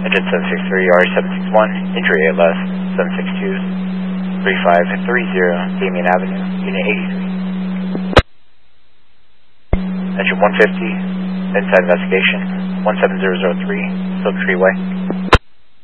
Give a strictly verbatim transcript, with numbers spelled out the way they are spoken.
Engine seven six three, R seven six one, injury A L S, seven six two, three five three zero, Damien Avenue, Unit eighty-three. Engine one fifty, inside investigation, one seven zero zero three, Silk Tree Way.